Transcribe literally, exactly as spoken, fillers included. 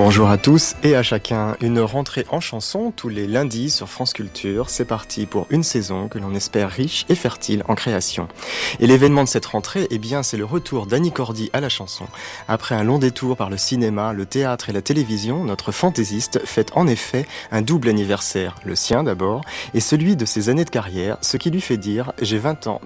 Bonjour à tous et à chacun. Une rentrée en chanson tous les lundis sur France Culture. C'est parti pour une saison que l'on espère riche et fertile en création. Et l'événement de cette rentrée, eh bien, c'est le retour d'Annie Cordy à la chanson. Après un long détour par le cinéma, le théâtre et la télévision, notre fantaisiste fête en effet un double anniversaire. Le sien d'abord et celui de ses années de carrière, ce qui lui fait dire « J'ai vingt ans ».